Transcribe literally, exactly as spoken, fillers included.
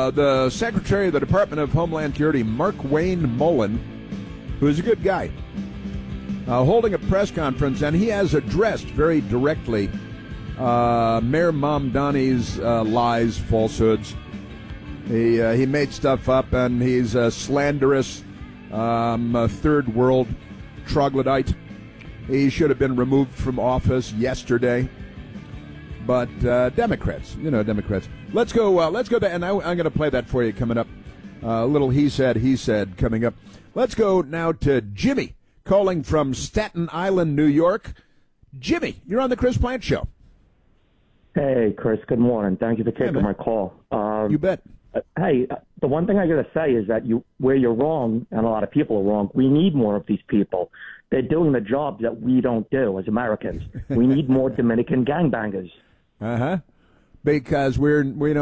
uh, the Secretary of the Department of Homeland Security, Mark Wayne Mullen, who is a good guy, uh, holding a press conference, and he has addressed very directly uh, Mayor Mamdani's uh, lies, falsehoods. He uh, he made stuff up, and he's a slanderous um, a third world troglodyte. He should have been removed from office yesterday. But uh, Democrats, you know, Democrats. Let's go. Uh, let's go back, and I, I'm going to play that for you coming up. A uh, little he said, he said coming up. Let's go now to Jimmy, calling from Staten Island, New York. Jimmy, you're on the Chris Plante Show. Hey, Chris. Good morning. Thank you for taking hey, my call. Um, you bet. Uh, hey, uh, the one thing I got to say is that you, where you're wrong, and a lot of people are wrong, we need more of these people. They're doing the jobs that we don't do as Americans. We need more Dominican gangbangers. Uh huh. Because we're we don't.